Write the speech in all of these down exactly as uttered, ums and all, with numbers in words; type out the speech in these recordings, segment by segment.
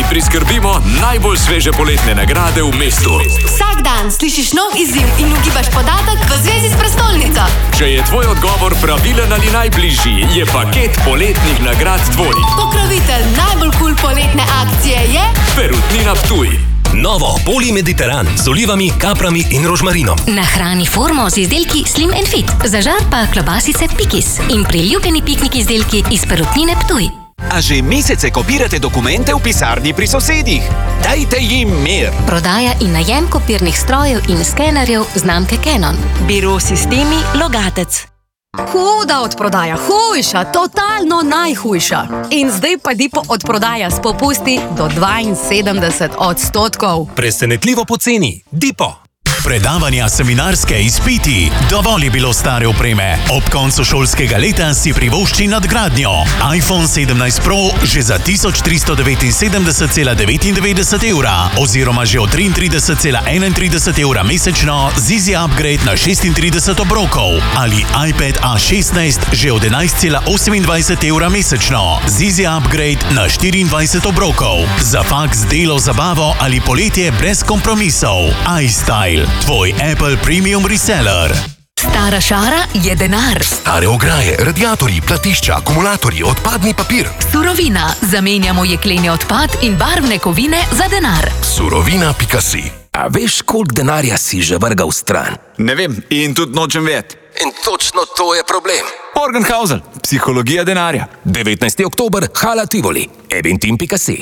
ti priskrbimo najbolj sveže poletne nagrade v mestu. Vsak dan slišiš nov izziv in ugibaš podatek v zvezi s prestolnico. Če je tvoj odgovor pravilen ali najbližji, je paket poletnih nagrad tvoj. Pokrovitelj najbolj kul poletne akcije je Perutnina Ptuj. Novo Poli Mediteran z olivami, kaprami in rožmarinom. Nahrani formo z izdelki Slim and Fit. Zažar pa klobasice Pikis in priljubljeni piknik izdelki iz Perutnine Ptuj. A že mesece kopirate dokumente v pisarni pri sosedih? Dajte jim mir. Prodaja in najem kopirnih strojev in skenerjev znamke Canon. Biro sistemi Logatec. Huda odprodaja, hujša, totalno najhujša. In zdaj pa Dipo odprodaja s popusti do dvainsedemdeset odstotkov. Presenetljivo poceni. Dipo. Predavanja, seminarske, izpiti, dovolj je bilo stare opreme. Ob koncu šolskega leta si privošči nadgradnjo. iPhone sedemnajst Pro že za tisoč tristo devetinsedemdeset cela devetindevetdeset evra oziroma že od triintrideset cela enaintrideset evra mesečno z Easy Upgrade na šestintrideset obrokov ali iPad A šestnajst že od enajst cela osemindvajset evra mesečno z Easy Upgrade na štiriindvajset obrokov. Za faks, delo, zabavo ali poletje brez kompromisov. iStyle. Tvoj Apple Premium Reseller. Stara šara je denar. Stare ograje, radiatorji, platišča, akumulatorji, odpadni papir. Surovina. Zamenjamo jekleni odpad in barvne kovine za denar. Surovina pika si. A veš, koliko denarja si že vrgal stran? Ne vem in tudi nočem vedeti. In točno to je problem. Morgenhausel, psihologija denarja. devetnajsti oktober, Hala Tivoli. eventim pika si.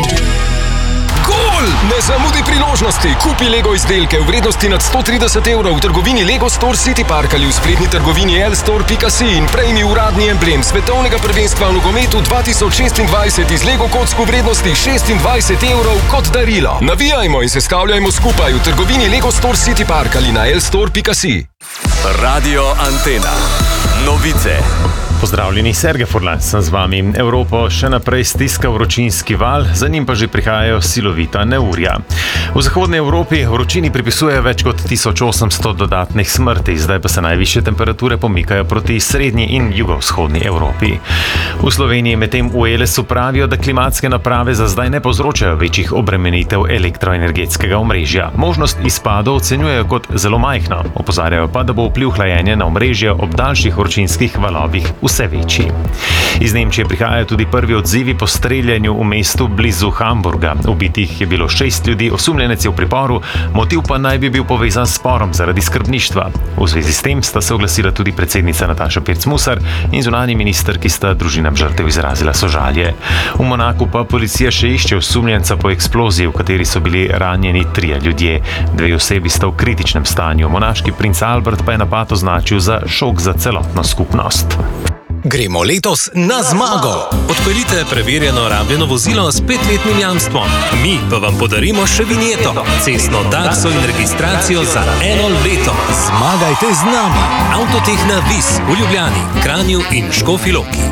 Ne zamudi priložnosti. Kupi Lego izdelke v vrednosti nad sto trideset evrov v trgovini Lego Store City Park ali v spletni trgovini el store pika si in prejmi uradni emblem svetovnega prvenstva v nogometu dva tisoč šestindvajset iz Lego kock v vrednosti šestindvajset evrov kot darilo. Navijajmo in se stavljajmo skupaj v trgovini Lego Store City Park ali na el store pika si. Radio Antena. Novice. Pozdravljeni, Sergej Furlan sem z vami. Evropo še naprej stiska vročinski val, za njim pa že prihajajo silovita neurja. V zahodni Evropi vročini pripisuje več kot tisoč osemsto dodatnih smrti, zdaj pa se najvišje temperature pomikajo proti srednji in jugovzhodni Evropi. V Sloveniji medtem v Elesu pravijo, da klimatske naprave za zdaj ne povzročajo večjih obremenitev elektroenergetskega omrežja. Možnost izpadov ocenjujejo kot zelo majhno, opozarjajo pa, da bo vpliv hlajenja na omrežje ob daljših vročinskih valovih vse večji. Iz Nemčije prihajajo tudi prvi odzivi po streljanju v mestu blizu Hamburga. Ubitih je bilo šest ljudi, osumljenec je v priporu, motiv pa naj bi bil povezan s sporom zaradi skrbništva. V zvezi s tem sta se oglasila tudi predsednica Nataša Pirc Musar in zunanji minister, ki sta družinam žrtev izrazila sožalje. V Monaku pa policija še išče osumljenca po eksploziji, v kateri so bili ranjeni trije ljudje. Dve osebi sta v kritičnem stanju. Monaški princ Albert pa je napad označil za šok za celotno skupnost. Gremo letos na zmago! Odpeljite preverjeno rabljeno vozilo s petletnim jamstvom. Mi pa vam podarimo še vinjeto, cestno takso in registracijo za eno leto. Zmagajte z nami! Avtotehna Vis v Ljubljani, Kranju in Škofji Loki.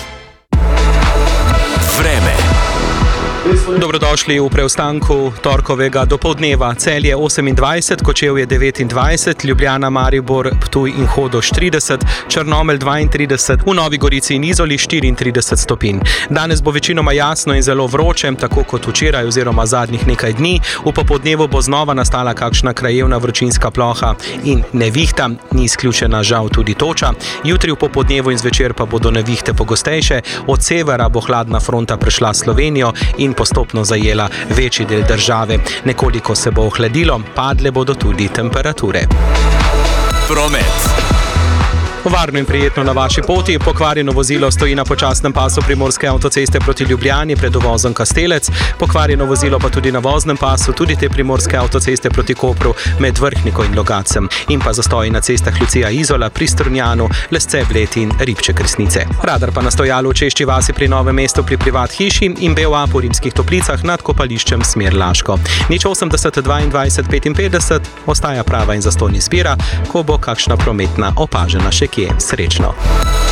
Vreme. Dobrodošli v preostanku torkovega dopoldneva. Celje osemindvajset, Kočevje devetindvajset, Ljubljana, Maribor, Ptuj in Hodoš trideset, Črnomelj dvaintrideset, v Novi Gorici in Izoli štiriintrideset stopinj. Danes bo večinoma jasno in zelo vroče, tako kot včeraj oziroma zadnjih nekaj dni. V popoldnevu bo znova nastala kakšna krajevna vročinska ploha in nevihta, ni izključena žal tudi toča. Jutri v popoldnevu in zvečer pa bodo nevihte pogostejše, od severa bo hladna fronta prešla Slovenijo in postopno zajela večji del države. Nekoliko se bo ohladilo, padle bodo tudi temperature. Promet. Varno in prijetno na vaši poti. Pokvarjeno vozilo stoji na počasnem pasu Primorske avtoceste proti Ljubljani pred uvozom Kastelec. Pokvarjeno vozilo pa tudi na voznem pasu, tudi te Primorske avtoceste proti Kopru med Vrhniko in Logacem. In pa zastoji na cestah Lucija Izola, pri Strunjanu, Lesce, Bled in Ribče Kresnice. Radar pa na stojalu v Češči vasi pri Novem mestu pri privat hiši in B O A po Rimskih Toplicah nad kopališčem smer Laško. Nič osemdeset dvaindvajset petinpetdeset ostaja prava in zastonj izbira, ko bo kakšna prometna opažena še kje. Srečno.